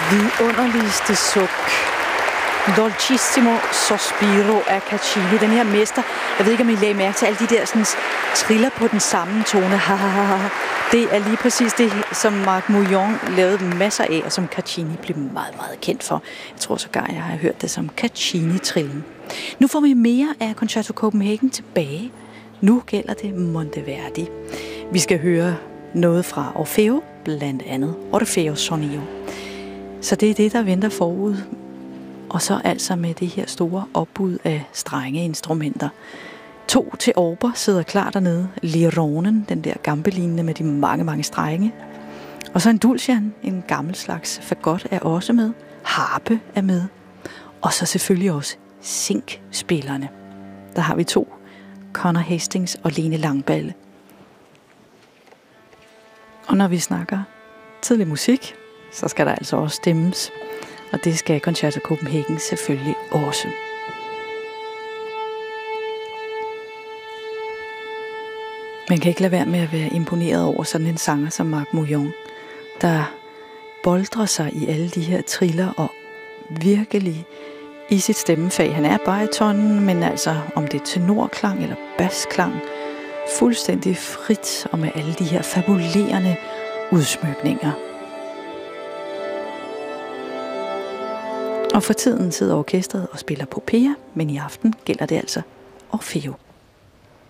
Vidunderligste suk. Dolcissimo sospiro af Caccini. Den her mester, jeg ved ikke om I lagde mærke til alle de der sådan, triller på den samme tone. Det er lige præcis det, som Marc Mouillon lavede masser af, og som Caccini blev meget, meget kendt for. Jeg tror sågar, jeg har hørt det som Caccini-trillen. Nu får vi mere af Concerto Copenhagen tilbage. Nu gælder det Monteverdi. Vi skal høre noget fra Orfeo, blandt andet Orfeo Sonio. Så det er det, der venter forud. Og så altså med det her store opbud af strengeinstrumenter. 2 teorber sidder klar dernede. Lironen, den der gambelignende med de mange, mange strenge. Og så en dulcian, en gammel slags fagot, er også med. Harpe er med. Og så selvfølgelig også zinkspillerne. Der har vi 2. Connor Hastings og Lene Langballe. Og når vi snakker tidlig musik, så skal der altså også stemmes. Og det skal Concerto Copenhagen selvfølgelig også. Man kan ikke lade være med at være imponeret over sådan en sanger som Marc Mouillon, der boldrer sig i alle de her triller og virkelig i sit stemmefag. Han er baritonen, men altså om det er tenorklang eller basklang, fuldstændig frit og med alle de her fabulerende udsmykninger. Og for tiden sidder orkestret og spiller Popea, men i aften gælder det altså Orfeo.